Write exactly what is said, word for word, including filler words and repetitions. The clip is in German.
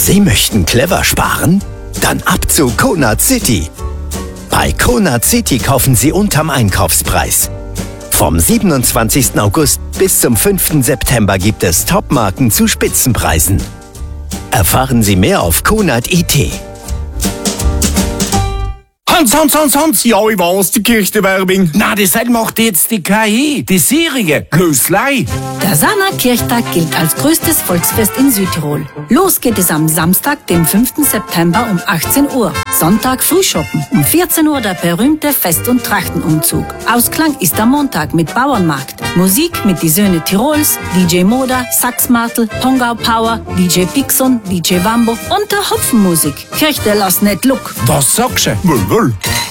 Sie möchten clever sparen? Dann ab zu Conard City. Bei Conard City kaufen Sie unterm Einkaufspreis. Vom siebenundzwanzigsten August bis zum fünften September gibt es Top-Marken zu Spitzenpreisen. Erfahren Sie mehr auf Conard Punkt I T. Hans, Hans, Hans, Hans, ja, ich weiß, die Kirchenwerbung. Na, das macht jetzt die K I, die Serie. Löslei. Der Saaner Kirchtag gilt als größtes Volksfest in Südtirol. Los geht es am Samstag, dem fünften September um achtzehn Uhr. Sonntag Frühschoppen. Um vierzehn Uhr der berühmte Fest- und Trachtenumzug. Ausklang ist am Montag mit Bauernmarkt. Musik mit die Söhne Tirols, D J Moda, Saxmartel, Pongau Power, D J Pixon, D J Wambo und der Hopfenmusik. Kirchte lass net look. Was sagst du? Wohl, wohl.